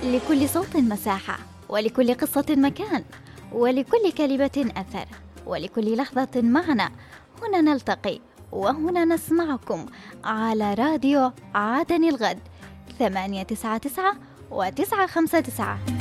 لكل صوت مساحة، ولكل قصة مكان، ولكل كلمة أثر، ولكل لحظة معنى. هنا نلتقي وهنا نسمعكم على راديو عدن الغد 899 و959.